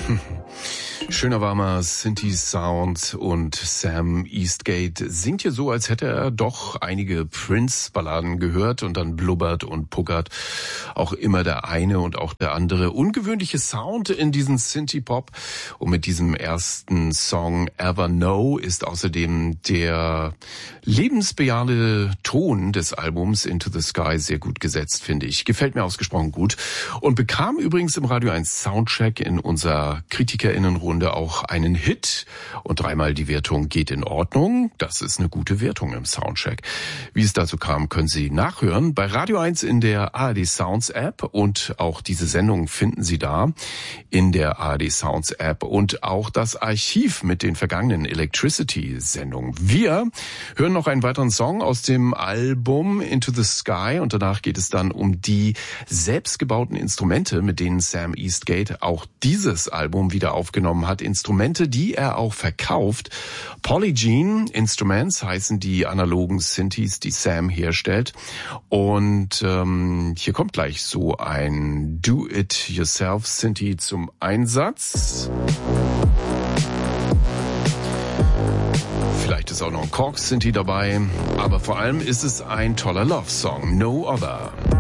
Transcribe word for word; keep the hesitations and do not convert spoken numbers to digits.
Schöner warmer Synthi-Sound und Sam Eastgate singt hier so, als hätte er doch einige Prince-Balladen gehört und dann blubbert und puckert auch immer der eine und auch der andere. Ungewöhnliche Sound in diesem Synthie-Pop und mit diesem ersten Song Ever Know ist außerdem der lebensbejahende Ton des Albums Into the Sky sehr gut gesetzt, finde ich. Gefällt mir ausgesprochen gut und bekam übrigens im Radio eins Soundcheck in unserer KritikerInnenrunde auch einen Hit und dreimal die Wertung geht in Ordnung. Das ist eine gute Wertung im Soundcheck. Wie es dazu kam, können Sie nachhören bei Radio eins in der A R D Sounds App und auch diese Sendung finden Sie da in der A R D Sounds App und auch das Archiv mit den vergangenen Electricity-Sendungen. Wir hören noch einen weiteren Song aus dem Album Into the Sky und danach geht es dann um die selbstgebauten Instrumente, mit denen Sam Eastgate auch dieses Album wieder aufgenommen hat. Instrumente, die er auch verkauft. Polygene Instruments heißen die analogen Synthes, die Sam herstellt. Und ähm, hier kommt gleich so ein Do-It-Yourself Synthi zum Einsatz. Vielleicht ist auch noch ein Korg Synthi dabei, aber vor allem ist es ein toller Love-Song, No Other.